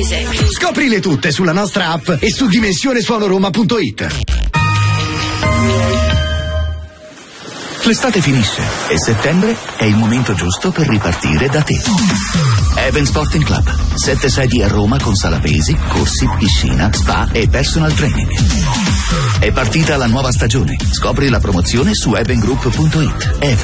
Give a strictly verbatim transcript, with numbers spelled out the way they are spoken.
Music. Scoprile tutte sulla nostra app e su dimensione suono roma punto it. L'estate finisce e settembre è il momento giusto per ripartire da te. Even Sporting Club. Sette sedi a Roma con sala pesi, corsi, piscina, spa e personal training. È partita la nuova stagione. Scopri la promozione su even group punto it. Even.